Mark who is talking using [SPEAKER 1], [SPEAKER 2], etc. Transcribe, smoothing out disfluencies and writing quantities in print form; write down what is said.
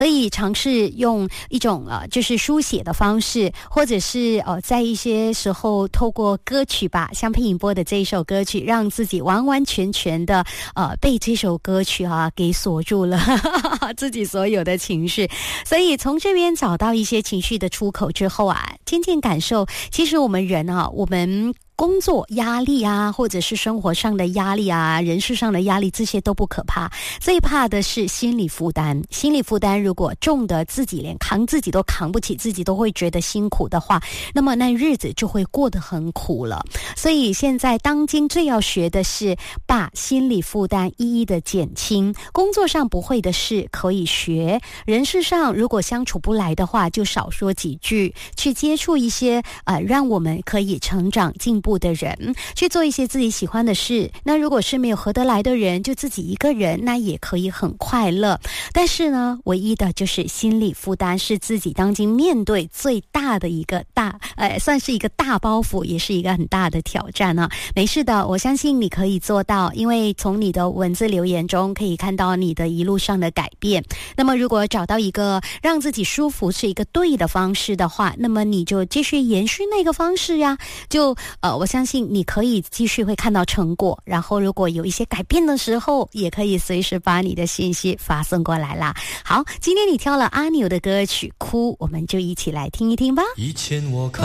[SPEAKER 1] 可以尝试用一种就是书写的方式，或者是在一些时候透过歌曲吧，像配音播的这一首歌曲，让自己完完全全的被这首歌曲给锁住了自己所有的情绪。所以从这边找到一些情绪的出口之后渐渐感受，其实我们人我们工作压力或者是生活上的压力人事上的压力，这些都不可怕，最怕的是心理负担。心理负担如果重的自己连扛自己都扛不起，自己都会觉得辛苦的话，那么那日子就会过得很苦了。所以现在当今最要学的是把心理负担一一的减轻。工作上不会的事可以学，人事上如果相处不来的话，就少说几句，去接触一些让我们可以成长进步的人，去做一些自己喜欢的事。那如果是没有合得来的人，就自己一个人，那也可以很快乐。但是呢，唯一的就是心理负担是自己当今面对最大的一个算是一个大包袱，也是一个很大的挑战没事的，我相信你可以做到，因为从你的文字留言中可以看到你的一路上的改变。那么如果找到一个让自己舒服是一个对的方式的话，那么你就继续延续那个方式就我相信你可以继续会看到成果，然后如果有一些改变的时候，也可以随时把你的信息发送过来啦。好，今天你挑了阿牛的歌曲《哭》，我们就一起来听一听吧。
[SPEAKER 2] 以前我看